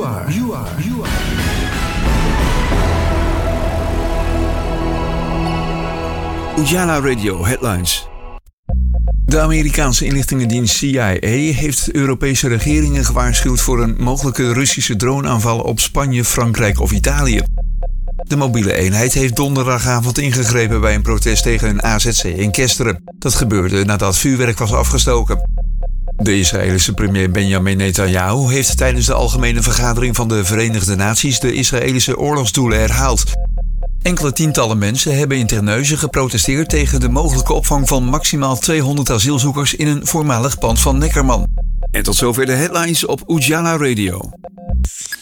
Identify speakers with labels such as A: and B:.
A: Ujala Radio Headlines. De Amerikaanse inlichtingendienst CIA heeft Europese regeringen gewaarschuwd voor een mogelijke Russische droneaanval op Spanje, Frankrijk of Italië. De mobiele eenheid heeft donderdagavond ingegrepen bij een protest tegen een AZC in Kesteren. Dat gebeurde nadat vuurwerk was afgestoken. De Israëlische premier Benjamin Netanyahu heeft tijdens de algemene vergadering van de Verenigde Naties de Israëlische oorlogsdoelen herhaald. Enkele tientallen mensen hebben in Terneuzen geprotesteerd tegen de mogelijke opvang van maximaal 200 asielzoekers in een voormalig pand van Neckerman. En tot zover de headlines op Ujala Radio.